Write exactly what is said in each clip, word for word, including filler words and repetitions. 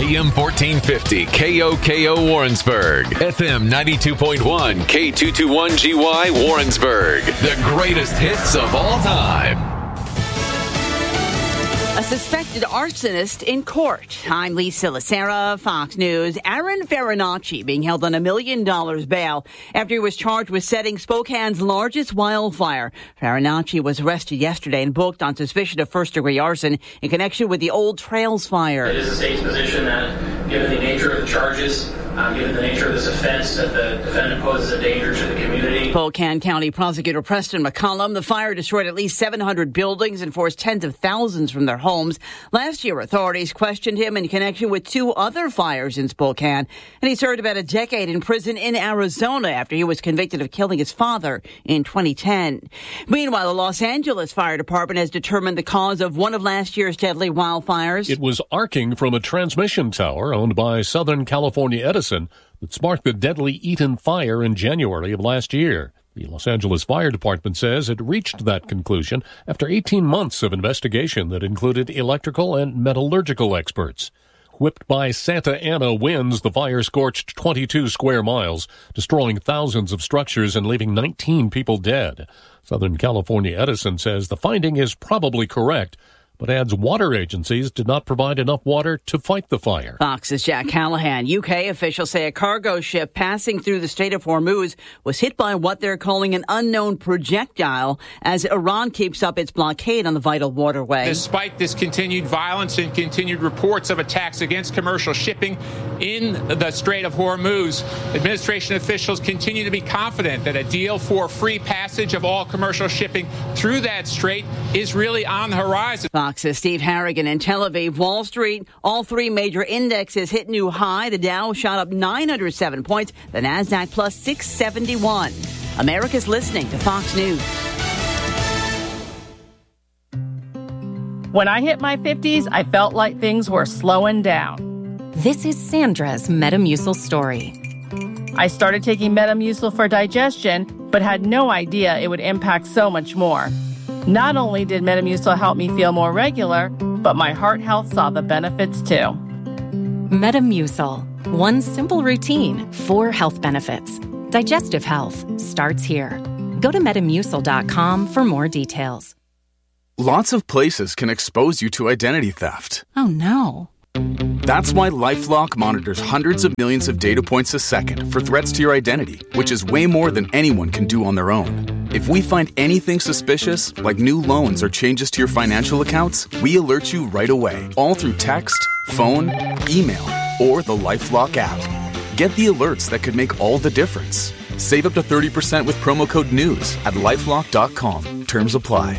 A M fourteen fifty K O K O Warrensburg, F M ninety-two point one K two twenty-one G Y Warrensburg. The greatest hits of all time. A suspected arsonist in court. I'm Lisa Lacera, Fox News. Aaron Farinacci being held on a million dollars bail after he was charged with setting Spokane's largest wildfire. Farinacci was arrested yesterday and booked on suspicion of first-degree arson in connection with the Old Trails fire. It is the state's position that, given the nature of the charges, Uh, given the nature of this offense, that the defendant poses a danger to the community. Spokane County Prosecutor Preston McCollum. The fire destroyed at least seven hundred buildings and forced tens of thousands from their homes. Last year, authorities questioned him in connection with two other fires in Spokane, and he served about a decade in prison in Arizona after he was convicted of killing his father in twenty ten. Meanwhile, the Los Angeles Fire Department has determined the cause of one of last year's deadly wildfires. It was arcing from a transmission tower owned by Southern California Edison that sparked the deadly Eaton fire in January of last year. The Los Angeles Fire Department says it reached that conclusion after eighteen months of investigation that included electrical and metallurgical experts. Whipped by Santa Ana winds, the fire scorched twenty-two square miles, destroying thousands of structures and leaving nineteen people dead. Southern California Edison says the finding is probably correct, but adds water agencies did not provide enough water to fight the fire. Fox's Jack Callahan. U K officials say a cargo ship passing through the Strait of Hormuz was hit by what they're calling an unknown projectile as Iran keeps up its blockade on the vital waterway. Despite this continued violence and continued reports of attacks against commercial shipping in the Strait of Hormuz, administration officials continue to be confident that a deal for free passage of all commercial shipping through that strait is really on the horizon. Fox's Steve Harrigan in Tel Aviv. Wall Street, all three major indexes hit new high. The Dow shot up nine hundred seven points. The Nasdaq plus six seventy-one. America's listening to Fox News. When I hit my fifties, I felt like things were slowing down. This is Sandra's Metamucil story. I started taking Metamucil for digestion, but had no idea it would impact so much more. Not only did Metamucil help me feel more regular, but my heart health saw the benefits too. Metamucil. One simple routine, four health benefits. Digestive health starts here. Go to metamucil dot com for more details. Lots of places can expose you to identity theft. Oh no. That's why LifeLock monitors hundreds of millions of data points a second for threats to your identity, which is way more than anyone can do on their own. If we find anything suspicious, like new loans or changes to your financial accounts, we alert you right away, all through text, phone, email, or the LifeLock app. Get the alerts that could make all the difference. Save up to thirty percent with promo code NEWS at lifelock dot com. Terms apply.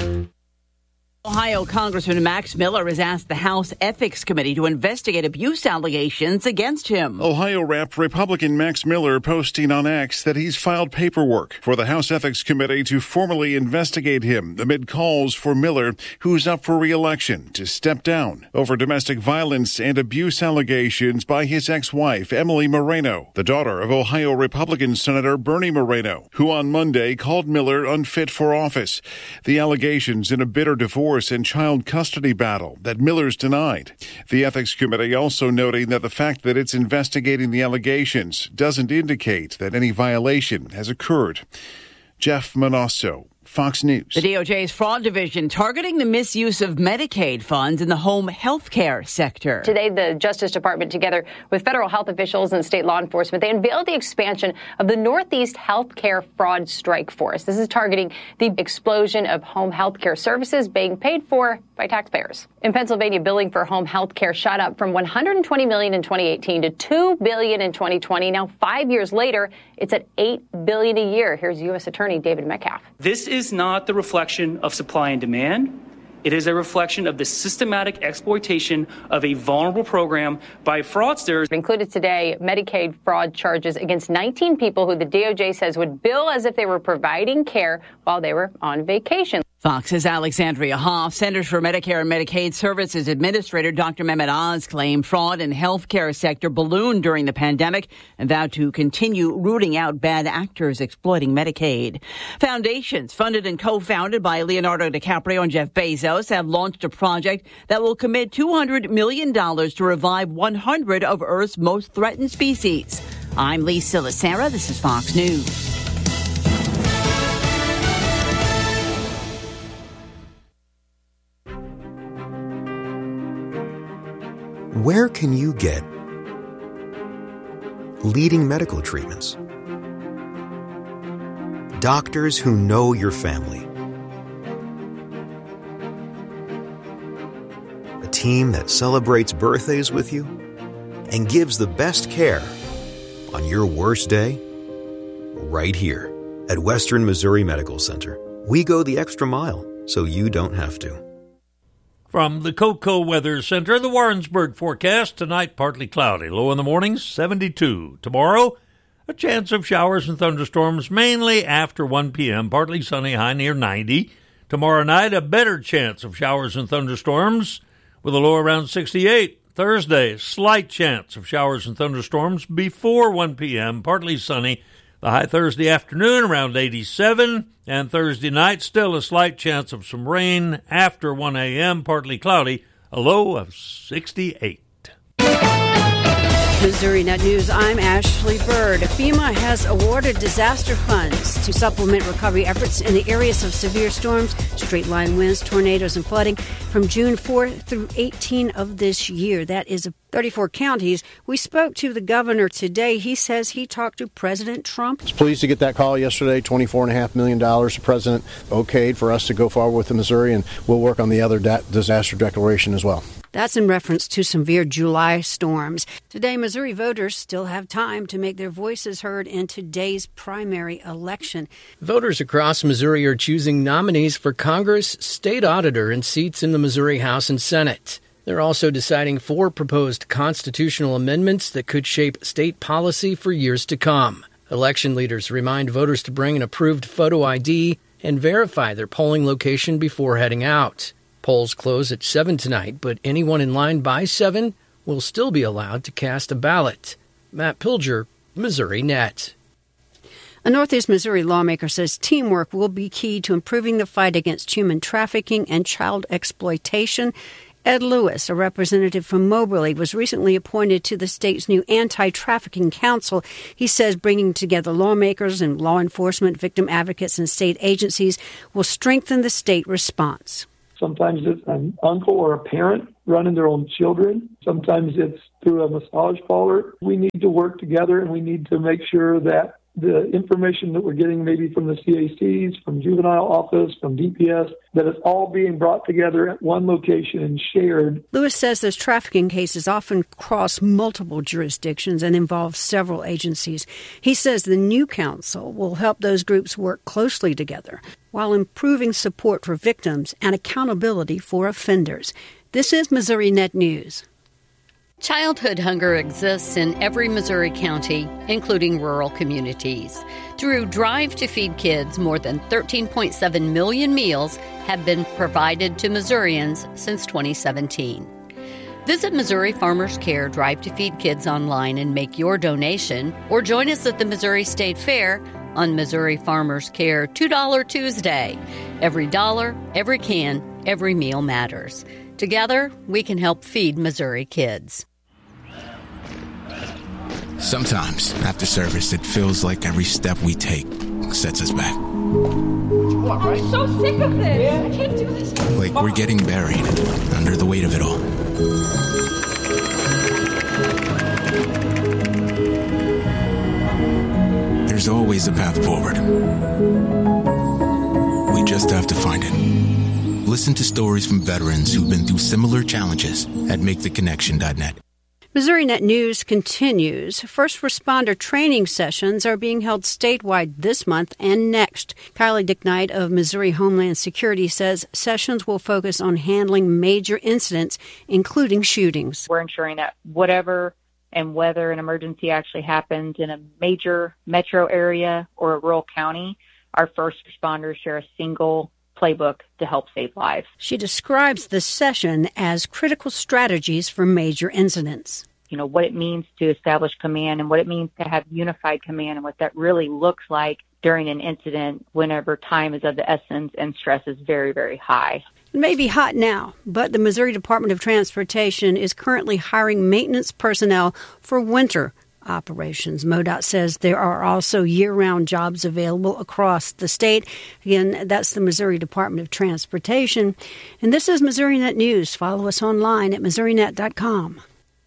Ohio Congressman Max Miller has asked the House Ethics Committee to investigate abuse allegations against him. Ohio Rep Republican Max Miller posting on X that he's filed paperwork for the House Ethics Committee to formally investigate him amid calls for Miller, who's up for re-election, to step down over domestic violence and abuse allegations by his ex-wife, Emily Moreno, the daughter of Ohio Republican Senator Bernie Moreno, who on Monday called Miller unfit for office. The allegations in a bitter divorce and child custody battle that Miller's denied. The Ethics Committee also noting that the fact that it's investigating the allegations doesn't indicate that any violation has occurred. Jeff Manasso, Fox News. The D O J's Fraud Division targeting the misuse of Medicaid funds in the home health care sector. Today, the Justice Department, together with federal health officials and state law enforcement, they unveiled the expansion of the Northeast Health Care Fraud Strike Force. This is targeting the explosion of home health care services being paid for by taxpayers. In Pennsylvania, billing for home health care shot up from one hundred twenty million dollars in twenty eighteen to two billion dollars in twenty twenty. Now, five years later, it's at eight billion dollars a year. Here's U S Attorney David Metcalf. This is not the reflection of supply and demand. It is a reflection of the systematic exploitation of a vulnerable program by fraudsters. Included today, Medicaid fraud charges against nineteen people who the D O J says would bill as if they were providing care while they were on vacation. Fox's Alexandria Hoff. Centers for Medicare and Medicaid Services Administrator Doctor Mehmet Oz claimed fraud in the healthcare sector ballooned during the pandemic and vowed to continue rooting out bad actors exploiting Medicaid. Foundations funded and co-founded by Leonardo DiCaprio and Jeff Bezos have launched a project that will commit two hundred million dollars to revive one hundred of Earth's most threatened species. I'm Lee Silasera. This is Fox News. Where can you get leading medical treatments? Doctors who know your family. A team that celebrates birthdays with you and gives the best care on your worst day, right here at Western Missouri Medical Center. We go the extra mile so you don't have to. From the Cocoa Weather Center, the Warrensburg forecast. Tonight, partly cloudy. Low in the morning, seventy-two. Tomorrow, a chance of showers and thunderstorms, mainly after one p.m. Partly sunny, high near ninety. Tomorrow night, a better chance of showers and thunderstorms with a low around sixty-eight. Thursday, slight chance of showers and thunderstorms before one p.m. Partly sunny. The high Thursday afternoon around eighty-seven, and Thursday night still a slight chance of some rain after one a.m., partly cloudy, a low of sixty-eight. Missouri Net News, I'm Ashley Bird. FEMA has awarded disaster funds to supplement recovery efforts in the areas of severe storms, straight-line winds, tornadoes, and flooding from June fourth through eighteenth of this year. That is thirty-four counties. We spoke to the governor today. He says he talked to President Trump. I was pleased to get that call yesterday, twenty-four point five million dollars. The president okayed for us to go forward with the Missouri, and we'll work on the other da- disaster declaration as well. That's in reference to severe July storms. Today, Missouri voters still have time to make their voices heard in today's primary election. Voters across Missouri are choosing nominees for Congress, state auditor, and seats in the Missouri House and Senate. They're also deciding four proposed constitutional amendments that could shape state policy for years to come. Election leaders remind voters to bring an approved photo I D and verify their polling location before heading out. Polls close at seven tonight, but anyone in line by seven will still be allowed to cast a ballot. Matt Pilger, Missouri Net. A Northeast Missouri lawmaker says teamwork will be key to improving the fight against human trafficking and child exploitation. Ed Lewis, a representative from Moberly, was recently appointed to the state's new Anti-Trafficking Council. He says bringing together lawmakers and law enforcement, victim advocates, and state agencies will strengthen the state response. Sometimes it's an uncle or a parent running their own children. Sometimes it's through a massage parlor. We need to work together, and we need to make sure that the information that we're getting maybe from the C A Cs, from juvenile office, from D P S, that it's all being brought together at one location and shared. Lewis says those trafficking cases often cross multiple jurisdictions and involve several agencies. He says the new council will help those groups work closely together while improving support for victims and accountability for offenders. This is Missouri Net News. Childhood hunger exists in every Missouri county, including rural communities. Through Drive to Feed Kids, more than thirteen point seven million meals have been provided to Missourians since twenty seventeen. Visit Missouri Farmers Care Drive to Feed Kids online and make your donation, or join us at the Missouri State Fair on Missouri Farmers Care two dollar Tuesday. Every dollar, every can, every meal matters. Together, we can help feed Missouri kids. Sometimes, after service, it feels like every step we take sets us back. I'm so sick of this. I can't do this. Like we're getting buried under the weight of it all. There's always a path forward. We just have to find it. Listen to stories from veterans who've been through similar challenges at make the connection dot net. Missouri Net News continues. First responder training sessions are being held statewide this month and next. Kylie DeKnight of Missouri Homeland Security says sessions will focus on handling major incidents, including shootings. We're ensuring that whatever and whether an emergency actually happens in a major metro area or a rural county, our first responders share a single playbook to help save lives. She describes the session as critical strategies for major incidents. You know, what it means to establish command and what it means to have unified command and what that really looks like during an incident whenever time is of the essence and stress is very, very high. It may be hot now, but the Missouri Department of Transportation is currently hiring maintenance personnel for winter operations. MoDOT says there are also year-round jobs available across the state. Again, that's the Missouri Department of Transportation. And this is Missouri Net News. Follow us online at missouri net dot com.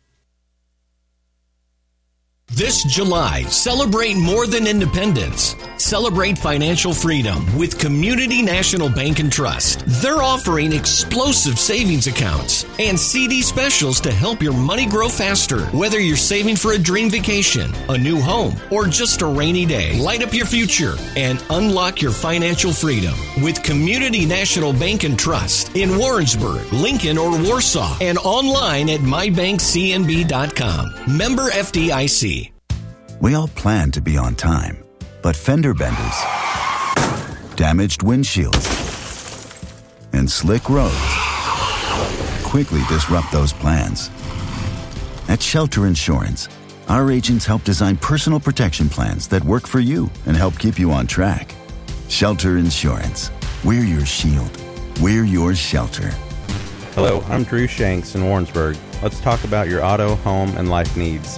This July, celebrate more than independence. Celebrate financial freedom with Community National Bank and Trust. They're offering explosive savings accounts and C D specials to help your money grow faster. Whether you're saving for a dream vacation, a new home, or just a rainy day, light up your future and unlock your financial freedom with Community National Bank and Trust in Warrensburg, Lincoln, or Warsaw, and online at my bank c n b dot com. Member F D I C. We all plan to be on time, but fender benders, damaged windshields, and slick roads quickly disrupt those plans. At Shelter Insurance, our agents help design personal protection plans that work for you and help keep you on track. Shelter Insurance. We're your shield. We're your shelter. Hello, I'm Drew Shanks in Warrensburg. Let's talk about your auto, home, and life needs.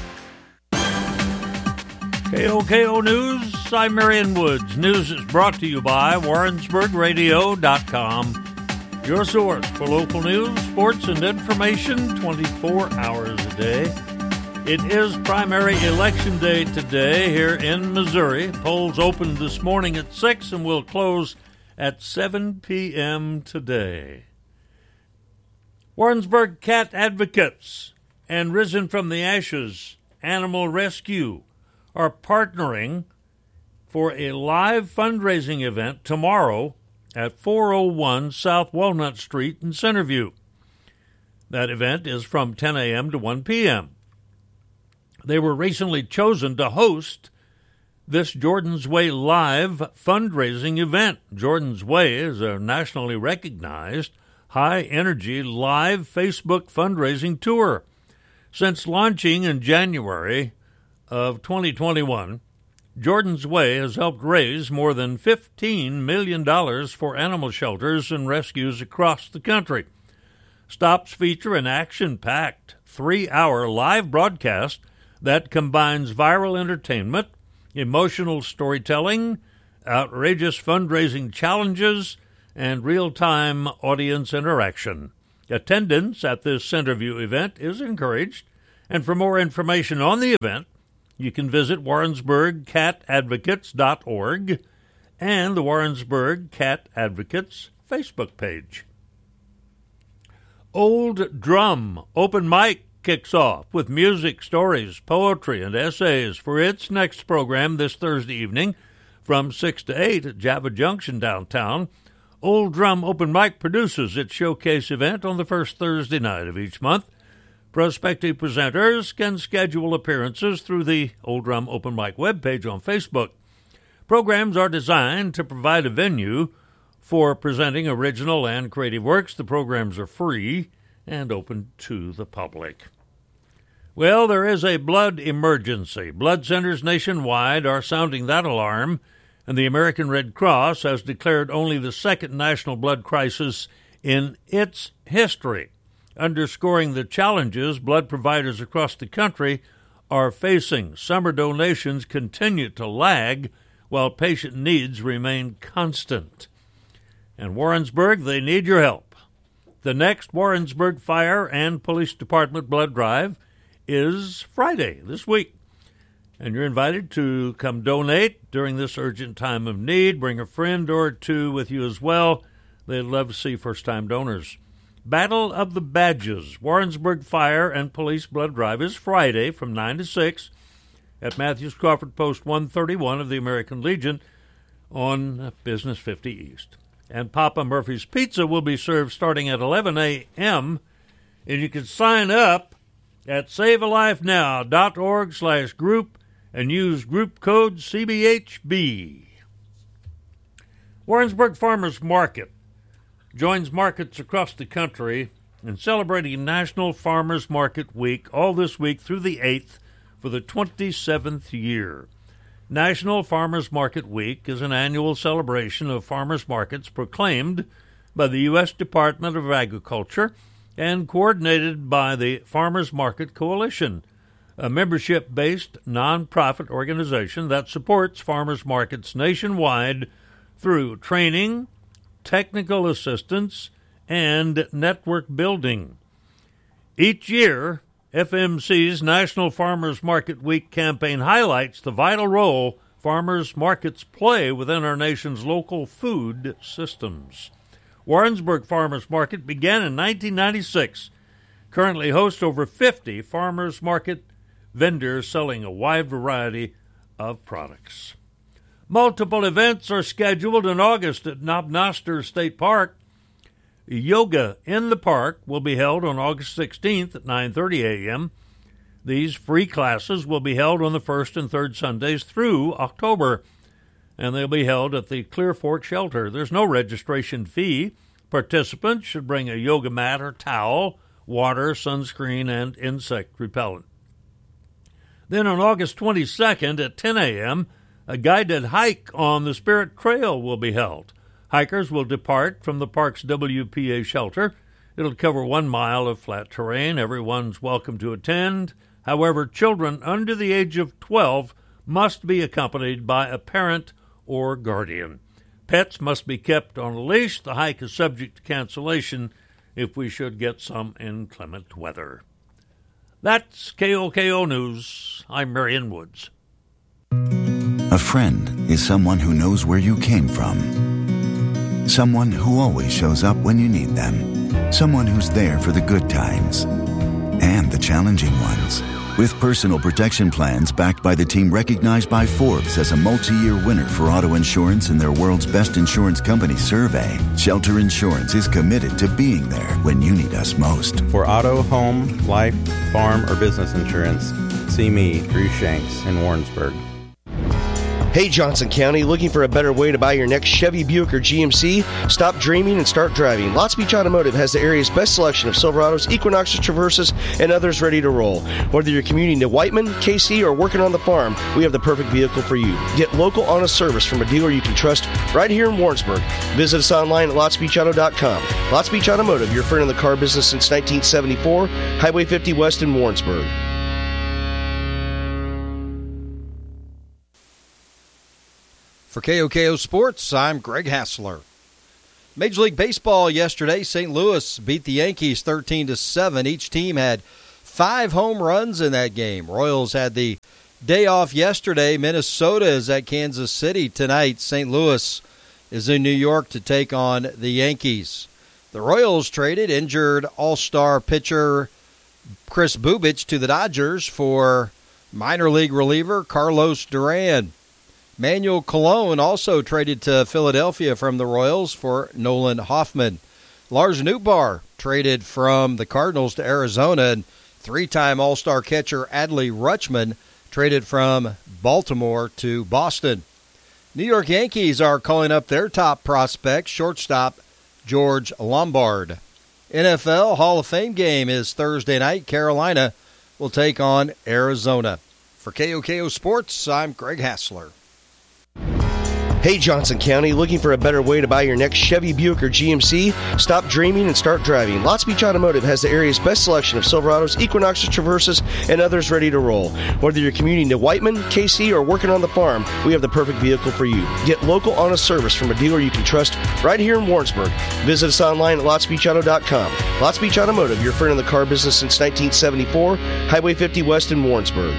K O K O News, I'm Marion Woods. News is brought to you by Warrensburg Radio dot com, your source for local news, sports, and information twenty-four hours a day. It is primary election day today here in Missouri. Polls opened this morning at six and will close at seven p.m. today. Warrensburg Cat Advocates and Risen from the Ashes Animal Rescue are partnering for a live fundraising event tomorrow at four oh one South Walnut Street in Centerview. That event is from ten a.m. to one p.m. They were recently chosen to host this Jordan's Way live fundraising event. Jordan's Way is a nationally recognized high-energy live Facebook fundraising tour. Since launching in January of twenty twenty-one, Jordan's Way has helped raise more than fifteen million dollars for animal shelters and rescues across the country. Stops feature an action-packed three-hour live broadcast that combines viral entertainment, emotional storytelling, outrageous fundraising challenges, and real-time audience interaction. Attendance at this Centerview event is encouraged, and for more information on the event, you can visit Warrensburg Cat Advocates dot org and the Warrensburg Cat Advocates Facebook page. Old Drum Open Mic kicks off with music, stories, poetry, and essays for its next program this Thursday evening from six to eight at Java Junction downtown. Old Drum Open Mic produces its showcase event on the first Thursday night of each month. Prospective presenters can schedule appearances through the Old Drum Open Mic webpage on Facebook. Programs are designed to provide a venue for presenting original and creative works. The programs are free and open to the public. Well, there is a blood emergency. Blood centers nationwide are sounding that alarm, and the American Red Cross has declared only the second national blood crisis in its history, underscoring the challenges blood providers across the country are facing. Summer donations continue to lag while patient needs remain constant. And Warrensburg, they need your help. The next Warrensburg Fire and Police Department blood drive is Friday this week. And you're invited to come donate during this urgent time of need. Bring a friend or two with you as well. They'd love to see first-time donors. Battle of the Badges, Warrensburg Fire and Police Blood Drive is Friday from nine to six at Matthews Crawford Post one thirty-one of the American Legion on Business fifty East. And Papa Murphy's Pizza will be served starting at eleven a.m. And you can sign up at save a life now dot org slash group and use group code C B H B. Warrensburg Farmers Market joins markets across the country in celebrating National Farmers Market Week all this week through the eighth for the twenty-seventh year. National Farmers Market Week is an annual celebration of farmers markets proclaimed by the U S Department of Agriculture and coordinated by the Farmers Market Coalition, a membership-based nonprofit organization that supports farmers markets nationwide through training, technical assistance, and network building. Each year, F M C's National Farmers Market Week campaign highlights the vital role farmers markets play within our nation's local food systems. Warrensburg Farmers Market began in nineteen ninety-six, currently hosts over fifty farmers market vendors selling a wide variety of products. Multiple events are scheduled in August at Knob Noster State Park. Yoga in the Park will be held on August sixteenth at nine thirty a.m. These free classes will be held on the first and third Sundays through October, and they'll be held at the Clear Fork Shelter. There's no registration fee. Participants should bring a yoga mat or towel, water, sunscreen, and insect repellent. Then on August twenty-second at ten a.m., a guided hike on the Spirit Trail will be held. Hikers will depart from the park's W P A shelter. It'll cover one mile of flat terrain. Everyone's welcome to attend. However, children under the age of twelve must be accompanied by a parent or guardian. Pets must be kept on a leash. The hike is subject to cancellation if we should get some inclement weather. That's K O K O News. I'm Marion Woods. A friend is someone who knows where you came from. Someone who always shows up when you need them. Someone who's there for the good times and the challenging ones. With personal protection plans backed by the team recognized by Forbes as a multi-year winner for auto insurance in their World's Best Insurance Company survey, Shelter Insurance is committed to being there when you need us most. For auto, home, life, farm, or business insurance, see me, Drew Shanks, in Warrensburg. Hey, Johnson County, looking for a better way to buy your next Chevy, Buick, or G M C? Stop dreaming and start driving. Lots Beach Automotive has the area's best selection of Silverados, Equinoxes, Traverses, and others ready to roll. Whether you're commuting to Whiteman, K C, or working on the farm, we have the perfect vehicle for you. Get local, honest service from a dealer you can trust right here in Warrensburg. Visit us online at lots beach auto dot com. Lots Beach Automotive, your friend in the car business since nineteen seventy-four, Highway fifty West in Warrensburg. For K O K O Sports, I'm Greg Hassler. Major League Baseball yesterday, Saint Louis beat the Yankees thirteen to seven. Each team had five home runs in that game. Royals had the day off yesterday. Minnesota is at Kansas City tonight. Saint Louis is in New York to take on the Yankees. The Royals traded injured all-star pitcher Chris Bubich to the Dodgers for minor league reliever Carlos Duran. Manuel Colon also traded to Philadelphia from the Royals for Nolan Hoffman. Lars Nootbaar traded from the Cardinals to Arizona, and three-time All-Star catcher Adley Rutschman traded from Baltimore to Boston. New York Yankees are calling up their top prospect, shortstop George Lombard. N F L Hall of Fame game is Thursday night. Carolina will take on Arizona. For K O K O Sports, I'm Greg Hassler. Hey, Johnson County, looking for a better way to buy your next Chevy, Buick, or G M C? Stop dreaming and start driving. Lots Beach Automotive has the area's best selection of Silverados, Equinoxes, Traverses, and others ready to roll. Whether you're commuting to Whiteman, K C, or working on the farm, we have the perfect vehicle for you. Get local, honest service from a dealer you can trust right here in Warrensburg. Visit us online at lots beach auto dot com. Lots Beach Automotive, your friend in the car business since nineteen seventy-four, Highway fifty West in Warrensburg.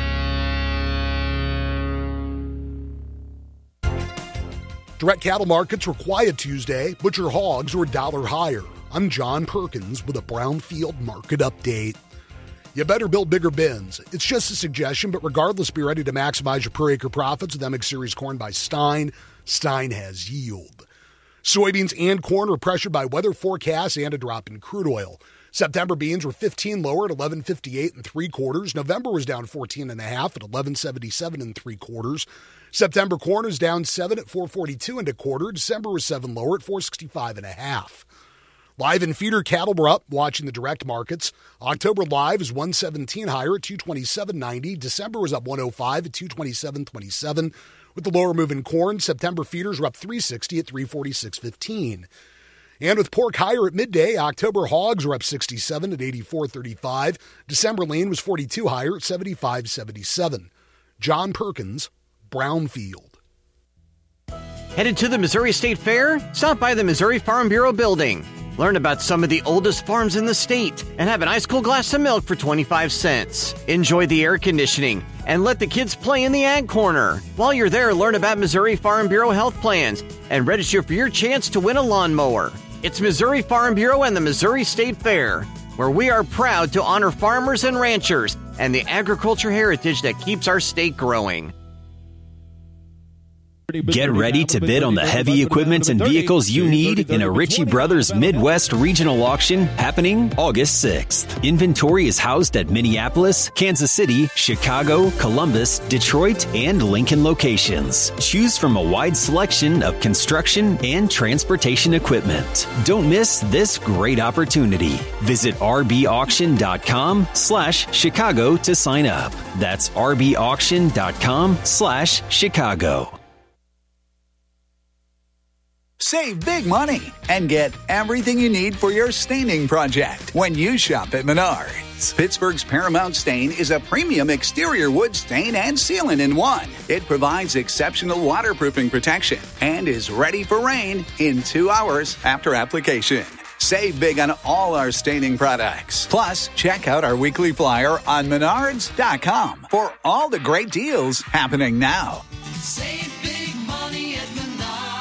Direct cattle markets were quiet Tuesday. Butcher hogs were a dollar higher. I'm John Perkins with a Brownfield market update. You better build bigger bins. It's just a suggestion, but regardless, be ready to maximize your per acre profits with M X Series corn by Stein. Stein has yield. Soybeans and corn were pressured by weather forecasts and a drop in crude oil. September beans were fifteen lower at eleven fifty-eight and three quarters. November was down fourteen and a half at eleven seventy-seven and three quarters. September corn is down seven at four forty-two and a quarter. December was seven lower at four sixty-five and a half. Live and feeder cattle were up, watching the direct markets. October live is one seventeen higher at two twenty-seven ninety. December was up one oh five at two twenty-seven twenty-seven. With the lower moving corn, September feeders were up three sixty at three forty-six fifteen. And with pork higher at midday, October hogs were up sixty-seven at eighty-four thirty-five. December lean was forty-two higher at seventy-five seventy-seven. John Perkins, Brownfield. Headed to the Missouri State Fair? Stop by the Missouri Farm Bureau building. Learn about some of the oldest farms in the state and have an ice cold glass of milk for twenty-five cents. Enjoy the air conditioning and let the kids play in the ag corner. While you're there, learn about Missouri Farm Bureau health plans and register for your chance to win a lawnmower. It's Missouri Farm Bureau and the Missouri State Fair, where we are proud to honor farmers and ranchers and the agriculture heritage that keeps our state growing. Get ready to bid on the heavy equipment and vehicles you need in a Ritchie Brothers Midwest Regional Auction happening August sixth. Inventory is housed at Minneapolis, Kansas City, Chicago, Columbus, Detroit, and Lincoln locations. Choose from a wide selection of construction and transportation equipment. Don't miss this great opportunity. Visit rbauction.com slash Chicago to sign up. That's rbauction.com slash Chicago. Save big money and get everything you need for your staining project when you shop at Menards. Pittsburgh's Paramount Stain is a premium exterior wood stain and sealant in one. It provides exceptional waterproofing protection and is ready for rain in two hours after application. Save big on all our staining products. Plus, check out our weekly flyer on menards dot com for all the great deals happening now. Save big money at Menards.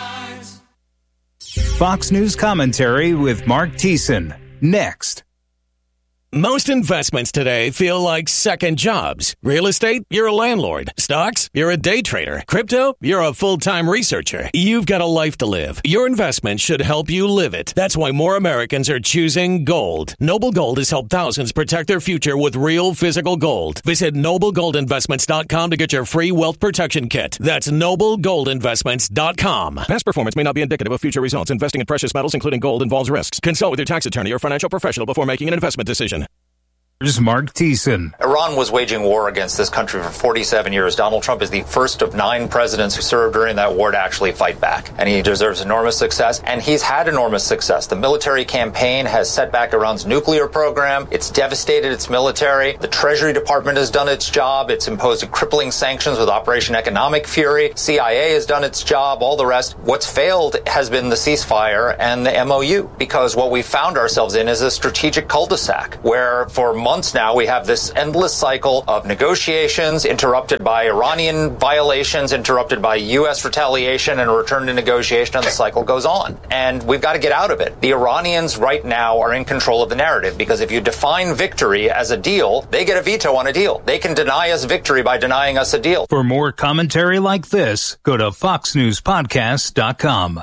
Fox News commentary with Mark Thiessen. Next. Most investments today feel like second jobs. Real estate, you're a landlord. Stocks, you're a day trader. Crypto, you're a full-time researcher. You've got a life to live. Your investment should help you live it. That's why more Americans are choosing gold. Noble Gold has helped thousands protect their future with real physical gold. Visit noble gold investments dot com to get your free wealth protection kit. That's noble gold investments dot com. Past performance may not be indicative of future results. Investing in precious metals, including gold, involves risks. Consult with your tax attorney or financial professional before making an investment decision. Here's Mark Thiessen. Iran was waging war against this country for forty-seven years. Donald Trump is the first of nine presidents who served during that war to actually fight back. And he deserves enormous success. And he's had enormous success. The military campaign has set back Iran's nuclear program. It's devastated its military. The Treasury Department has done its job. It's imposed crippling sanctions with Operation Economic Fury. C I A has done its job. All the rest. What's failed has been the ceasefire and the M O U. Because what we found ourselves in is a strategic cul-de-sac where for months now we have this endless cycle of negotiations interrupted by Iranian violations, interrupted by U S retaliation and a return to negotiation, and the cycle goes on. And we've got to get out of it. The Iranians right now are in control of the narrative because if you define victory as a deal, they get a veto on a deal. They can deny us victory by denying us a deal. For more commentary like this, go to fox news podcast dot com.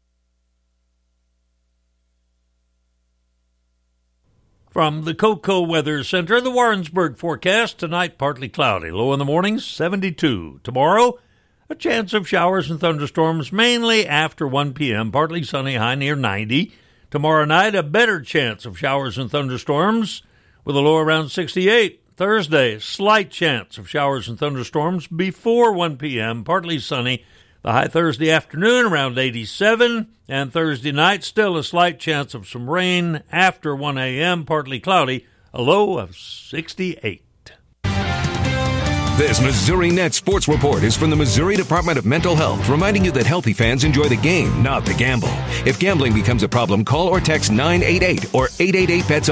From the Cocoa Weather Center, the Warrensburg forecast. Tonight, partly cloudy. Low in the morning, seventy-two. Tomorrow, a chance of showers and thunderstorms, mainly after one p.m. Partly sunny, high near ninety. Tomorrow night, a better chance of showers and thunderstorms, with a low around sixty-eight. Thursday, slight chance of showers and thunderstorms before one p.m. Partly sunny. The high Thursday afternoon around eighty-seven, and Thursday night still a slight chance of some rain after one a.m., partly cloudy, a low of sixty-eight. This Missouri Net Sports Report is from the Missouri Department of Mental Health, reminding you that healthy fans enjoy the game, not the gamble. If gambling becomes a problem, call or text nine eight eight or eight eight eight bets off.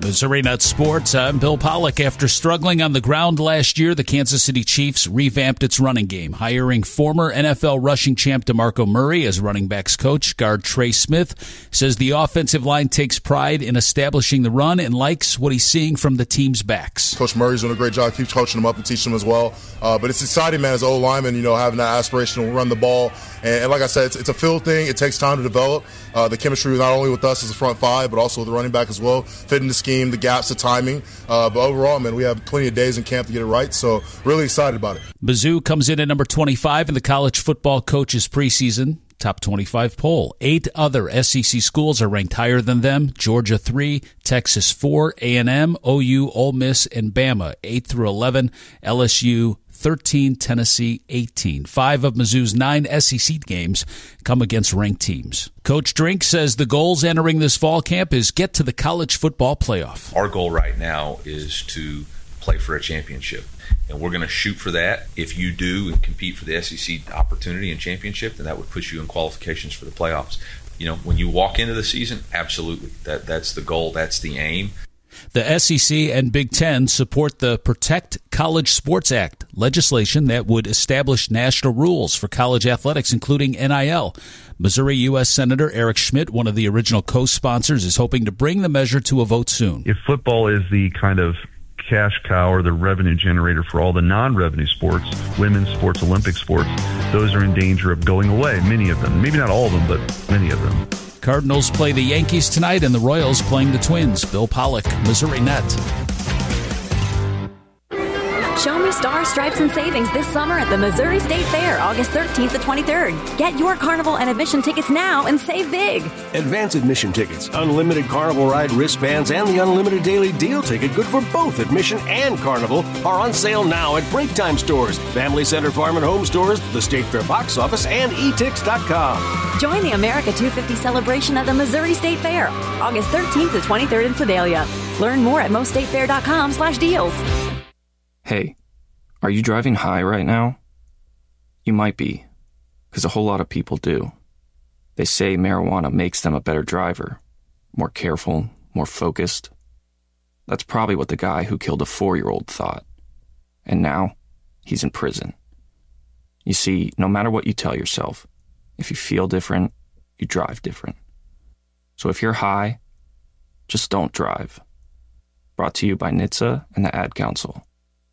Missouri Net Sports, I'm Bill Pollock. After struggling on the ground last year, the Kansas City Chiefs revamped its running game, hiring former N F L rushing champ DeMarco Murray as running backs coach. Guard Trey Smith says the offensive line takes pride in establishing the run and likes what he's seeing from the team's backs. Coach Murray's doing a great job, keeps coaching them up and teaching them as well. Uh, but it's exciting, man, as an old lineman, you know, having that aspiration to run the ball. And, and like I said, it's, it's a field thing. It takes time to develop. Uh, the chemistry not only with us as a front five, but also with the running back as well, fitting the scheme, the gaps, the timing. Uh, but overall, man, we have plenty of days in camp to get it right, so really excited about it. Mizzou comes in at number twenty-five in the college football coaches preseason top twenty-five poll. Eight other S E C schools are ranked higher than them. Georgia three, Texas four, A and M, O U, Ole Miss, and Bama eight through eleven, L S U thirteen, Tennessee eighteen. Five of Mizzou's nine S E C games come against ranked teams. Coach Drink says the goals entering this fall camp is get to the college football playoff. Our goal right now is to play for a championship, and we're going to shoot for that. If you do and compete for the S E C opportunity and championship, then that would put you in qualifications for the playoffs. You know, when you walk into the season, absolutely, that that's the goal, that's the aim. The S E C and Big Ten support the Protect College Sports Act, legislation that would establish national rules for college athletics, including N I L. Missouri U S Senator Eric Schmidt, one of the original co-sponsors, is hoping to bring the measure to a vote soon. If football is the kind of cash cow or the revenue generator for all the non-revenue sports, women's sports, Olympic sports, those are in danger of going away, many of them. Maybe not all of them, but many of them. Cardinals play the Yankees tonight, and the Royals playing the Twins. Bill Pollock, Missouri Net. Show me Star Stripes and Savings this summer at the Missouri State Fair, August thirteenth to twenty-third. Get your Carnival and admission tickets now and save big. Advance admission tickets, unlimited Carnival ride wristbands, and the unlimited daily deal ticket, good for both admission and Carnival, are on sale now at Break Time stores, Family Center Farm and Home stores, the State Fair box office, and e tix dot com. Join the America two fifty celebration at the Missouri State Fair, August thirteenth to twenty-third in Sedalia. Learn more at most state fair dot com slash deals. Hey, are you driving high right now? You might be, because a whole lot of people do. They say marijuana makes them a better driver, more careful, more focused. That's probably what the guy who killed a four-year-old thought. And now, he's in prison. You see, no matter what you tell yourself, if you feel different, you drive different. So if you're high, just don't drive. Brought to you by N H T S A and the Ad Council.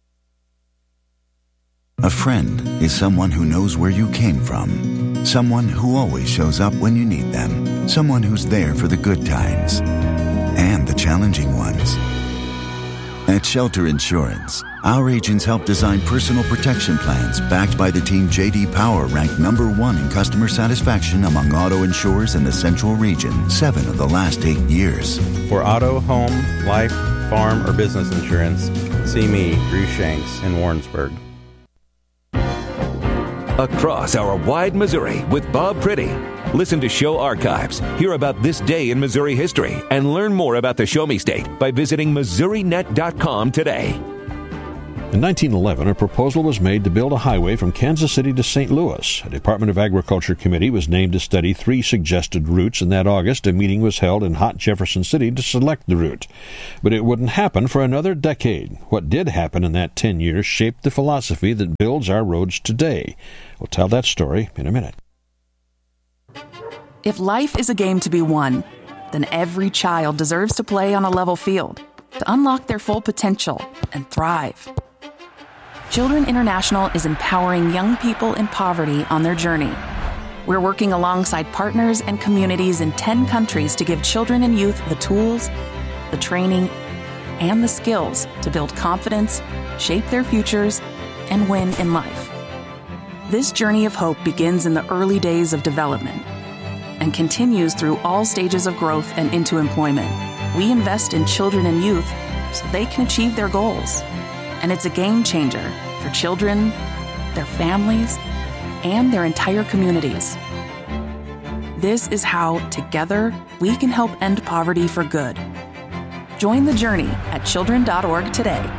A friend is someone who knows where you came from. Someone who always shows up when you need them. Someone who's there for the good times and the challenging ones. At Shelter Insurance, our agents help design personal protection plans backed by the team J D Power ranked number one in customer satisfaction among auto insurers in the Central Region, seven of the last eight years. For auto, home, life, farm, or business insurance, see me, Drew Shanks, in Warrensburg. Across our wide Missouri with Bob Pretty. Listen to show archives, hear about this day in Missouri history, and learn more about the Show Me State by visiting Missouri Net dot com today. In nineteen eleven, a proposal was made to build a highway from Kansas City to Saint Louis. A Department of Agriculture committee was named to study three suggested routes, and that August a meeting was held in hot Jefferson City to select the route. But it wouldn't happen for another decade. What did happen in that ten years shaped the philosophy that builds our roads today. We'll tell that story in a minute. If life is a game to be won, then every child deserves to play on a level field, to unlock their full potential and thrive. Children International is empowering young people in poverty on their journey. We're working alongside partners and communities in ten countries to give children and youth the tools, the training, and the skills to build confidence, shape their futures, and win in life. This journey of hope begins in the early days of development and continues through all stages of growth and into employment. We invest in children and youth so they can achieve their goals. And it's a game changer for children, their families, and their entire communities. This is how, together, we can help end poverty for good. Join the journey at children dot org today.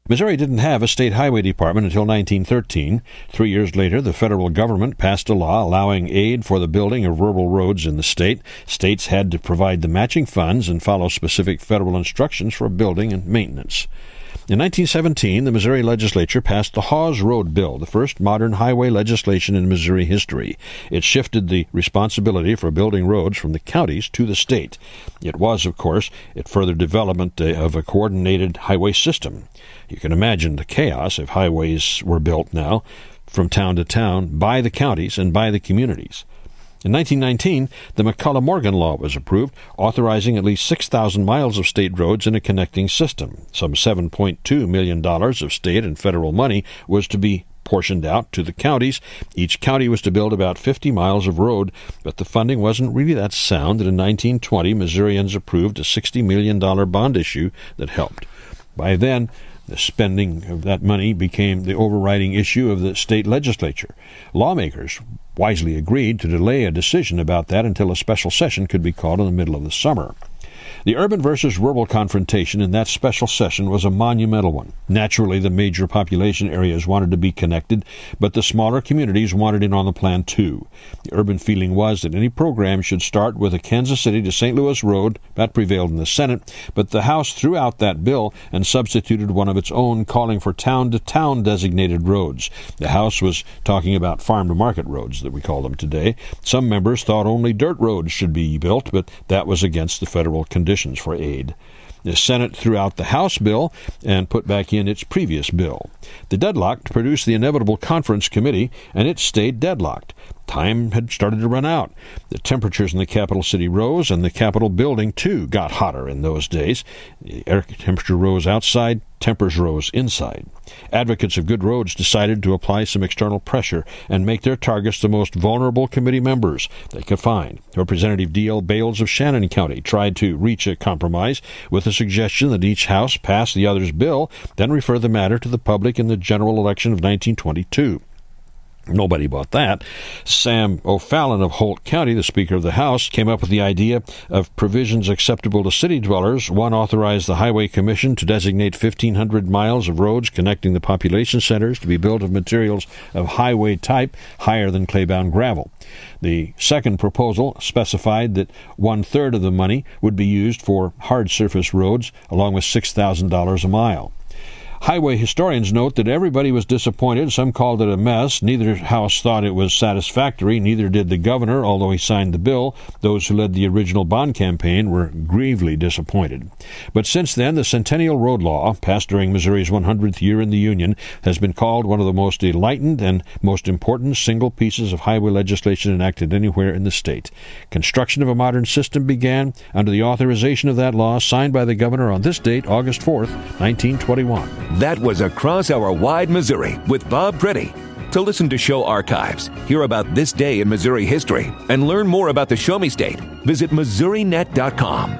Missouri didn't have a state highway department until nineteen thirteen. Three years later, the federal government passed a law allowing aid for the building of rural roads in the state. States had to provide the matching funds and follow specific federal instructions for building and maintenance. In nineteen seventeen, the Missouri legislature passed the Hawes Road Bill, the first modern highway legislation in Missouri history. It shifted the responsibility for building roads from the counties to the state. It was, of course, a further development of a coordinated highway system. You can imagine the chaos if highways were built now from town to town by the counties and by the communities. In nineteen nineteen, the McCulloch-Morgan Law was approved, authorizing at least six thousand miles of state roads in a connecting system. Some seven point two million dollars of state and federal money was to be portioned out to the counties. Each county was to build about fifty miles of road, but the funding wasn't really that sound, and in nineteen twenty, Missourians approved a sixty million dollars bond issue that helped. By then, the spending of that money became the overriding issue of the state legislature. Lawmakers wisely agreed to delay a decision about that until a special session could be called in the middle of the summer. The urban versus rural confrontation in that special session was a monumental one. Naturally, the major population areas wanted to be connected, but the smaller communities wanted in on the plan too. The urban feeling was that any program should start with a Kansas City to Saint Louis road. That prevailed in the Senate, but the House threw out that bill and substituted one of its own, calling for town-to-town designated roads. The House was talking about farm-to-market roads, that we call them today. Some members thought only dirt roads should be built, but that was against the federal conditions for aid. The Senate threw out the House bill and put back in its previous bill. The deadlock produced the inevitable conference committee, and it stayed deadlocked. Time had started to run out. The temperatures in the capital city rose, and the Capitol building, too, got hotter in those days. The air temperature rose outside, tempers rose inside. Advocates of good roads decided to apply some external pressure and make their targets the most vulnerable committee members they could find. Representative D L Bales of Shannon County tried to reach a compromise with a suggestion that each house pass the other's bill, then refer the matter to the public in the general election of nineteen twenty-two. Nobody bought that. Sam O'Fallon of Holt County, the Speaker of the House, came up with the idea of provisions acceptable to city dwellers. One authorized the Highway Commission to designate fifteen hundred miles of roads connecting the population centers to be built of materials of highway type higher than clay-bound gravel. The second proposal specified that one-third of the money would be used for hard surface roads, along with six thousand dollars a mile. Highway historians note that everybody was disappointed. Some called it a mess. Neither house thought it was satisfactory. Neither did the governor, although he signed the bill. Those who led the original bond campaign were gravely disappointed. But since then, the Centennial Road Law, passed during Missouri's one hundredth year in the Union, has been called one of the most enlightened and most important single pieces of highway legislation enacted anywhere in the state. Construction of a modern system began under the authorization of that law, signed by the governor on this date, August fourth, nineteen twenty-one. That was Across Our Wide Missouri with Bob Pretty. To listen to show archives, hear about this day in Missouri history, and learn more about the Show Me State, visit Missouri Net dot com.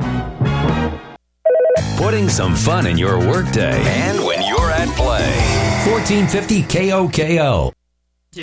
Putting some fun in your workday and when you're at play. fourteen fifty K O K O.